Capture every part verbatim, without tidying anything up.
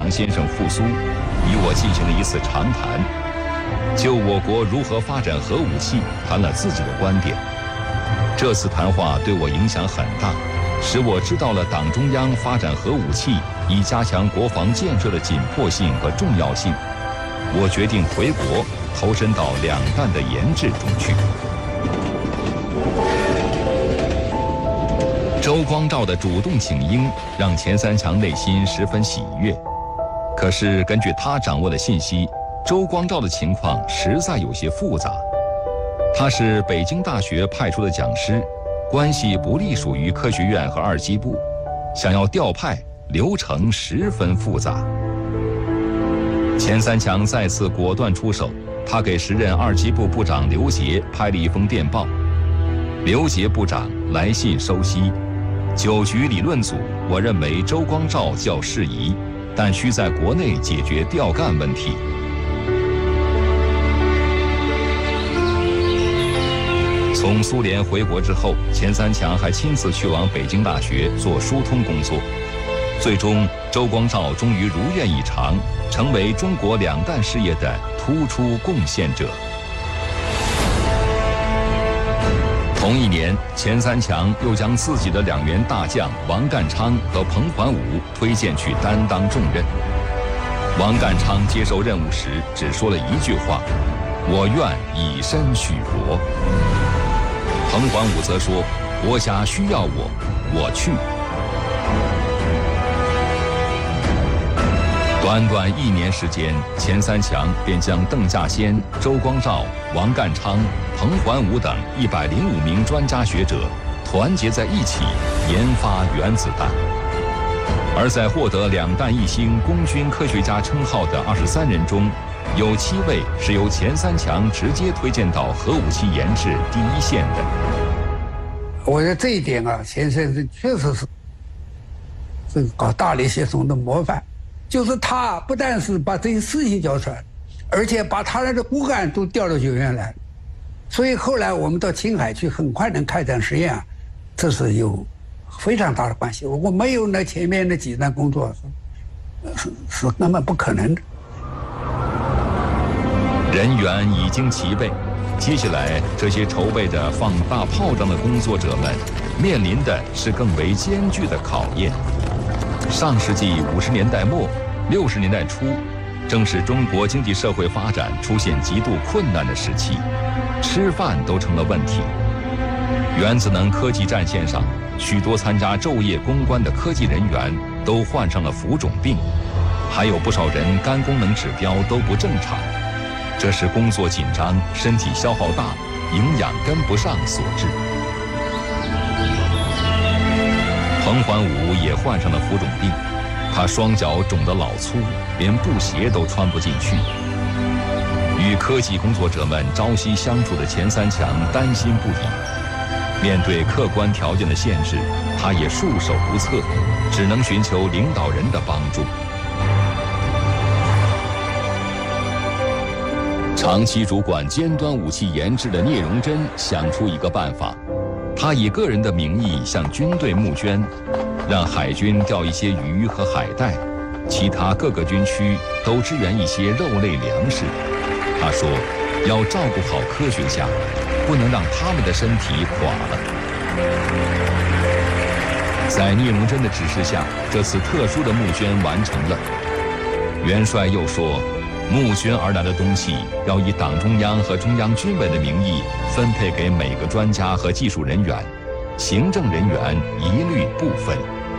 强先生复苏，与我进行了一次长谈，就我国如何发展核武器谈了自己的观点。这次谈话对我影响很大，使我知道了党中央发展核武器以加强国防建设的紧迫性和重要性。我决定回国，投身到两弹的研制中去。周光召的主动请缨，让钱三强内心十分喜悦。可是根据他掌握的信息，周光召的情况实在有些复杂。他是北京大学派出的讲师，关系不隶属于科学院和二机部，想要调派，流程十分复杂。钱三强再次果断出手，他给时任二机部部长刘杰拍了一封电报。刘杰部长来信收悉，九局理论组，我认为周光召较适宜，但需在国内解决调干问题。从苏联回国之后，钱三强还亲自去往北京大学做疏通工作。最终，周光召终于如愿以偿，成为中国两弹事业的突出贡献者。同一年，钱三强又将自己的两员大将王干昌和彭桓武推荐去担当重任。王干昌接受任务时只说了一句话：“我愿以身许国。”彭桓武则说：“国家需要我，我去。”短短一年时间，钱三强便将邓稼先、周光召、王干昌、彭桓武等一百零五名专家学者团结在一起，研发原子弹。而在获得两弹一星功勋科学家称号的二十三人中，有七位是由钱三强直接推荐到核武器研制第一线的。 我觉得这一点啊，钱先生确实是这个搞大力协同的模范。就是他不但是把这些事情交出来，而且把他的骨干都调到学院来，所以后来我们到青海去，很快能开展实验啊，这是有非常大的关系。如果没有那前面的几段工作，是是根本不可能的。 人员已经齐备，接下来这些筹备着放大炮仗的工作者们，面临的是更为艰巨的考验。上世纪五十年代末、六十年代初，正是中国经济社会发展出现极度困难的时期，吃饭都成了问题。原子能科技战线上，许多参加昼夜攻关的科技人员都患上了浮肿病，还有不少人肝功能指标都不正常，这是工作紧张、身体消耗大、营养跟不上所致。彭桓武也患上了浮肿病，他双脚肿得老粗，连布鞋都穿不进去。与科技工作者们朝夕相处的钱三强担心不已，面对客观条件的限制，他也束手无策，只能寻求领导人的帮助。长期主管尖端武器研制的聂荣臻想出一个办法，他以个人的名义向军队募捐，让海军调一些鱼和海带，其他各个军区都支援一些肉类粮食。他说，要照顾好科学家，不能让他们的身体垮了。在聂荣臻的指示下，这次特殊的募捐完成了。元帅又说，募捐而来的东西要以党中央和中央军委的名义分配给每个专家和技术人员，行政人员一律不分。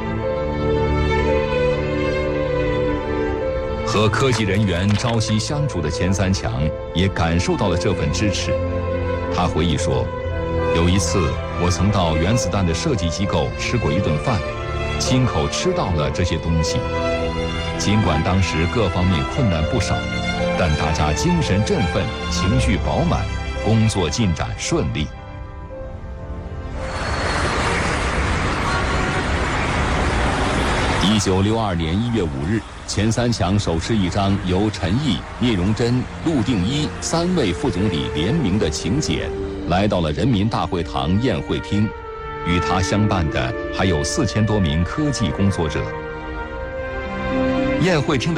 和科技人员朝夕相处的钱三强也感受到了这份支持。他回忆说，有一次我曾到原子弹的设计机构吃过一顿饭，亲口吃到了这些东西。尽管当时各方面困难不少，但大家精神振奋，情绪饱满，工作进展顺利。一九六二年一月五日，钱三强手持一张由陈毅、聂荣臻、陆定一三位副总理联名的请柬，来到了人民大会堂宴会厅。与他相伴的还有四千多名科技工作者。宴会厅的